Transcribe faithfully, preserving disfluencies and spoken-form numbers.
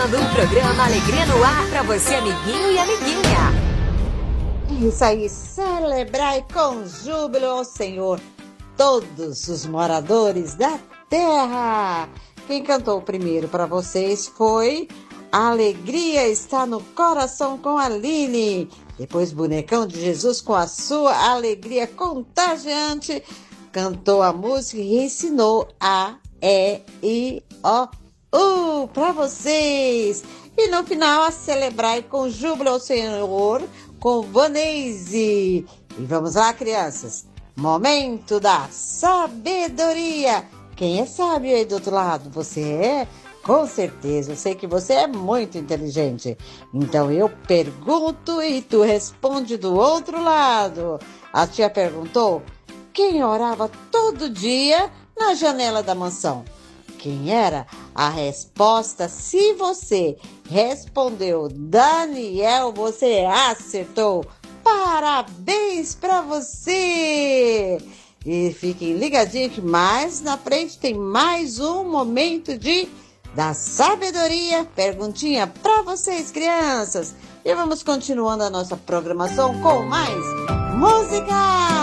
Um programa Alegria no Ar para você, amiguinho e amiguinha. Isso aí, celebrai com júbilo ao Senhor todos os moradores da terra. Quem cantou primeiro para vocês foi A Alegria Está no Coração com a Aline. Depois Bonecão de Jesus com a sua alegria contagiante cantou a música e ensinou A, E, I, O, U para vocês. E no final, a celebrai com júbilo ao Senhor com Vanese. E vamos lá, crianças. Momento da sabedoria. Quem é sábio aí do outro lado? Você é? Com certeza, eu sei que você é muito inteligente. Então eu pergunto e tu responde do outro lado. A tia perguntou: quem orava todo dia na janela da mansão? Quem era? A resposta, se você respondeu Daniel, você acertou. Parabéns para você! E fiquem ligadinhos que mais na frente tem mais um momento de da sabedoria. Perguntinha para vocês, crianças. E vamos continuando a nossa programação com mais música.